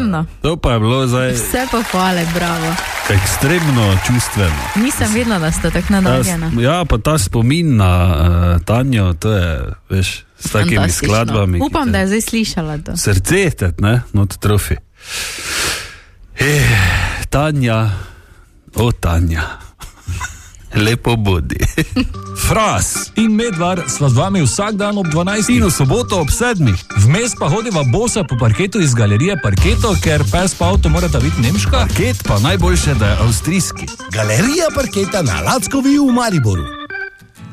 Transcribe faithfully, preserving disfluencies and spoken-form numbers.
Izjemno. To pa je bilo zdaj... Vse pohvale, bravo. Ekstremno čustveno. Nisem vedela, da ste tako nadaljena. Ja, pa ta spomin na uh, Tanjo, to je, veš, s takimi skladbami. Upam, te... da je zdaj slišala to. Srce te, ne, not trofi. Eh, Tanja, o Tanja, lepo bodi. Fras in Medvar sva z vami vsak dan ob dvanajstih in v soboto ob sedmih. Vmes pa hodiva bosa po parketu iz galerije Parketo, ker pes pa avto morata biti nemška. Parket pa najboljše, da je avstrijski. Galerija Parketa na Lackovi v Mariboru.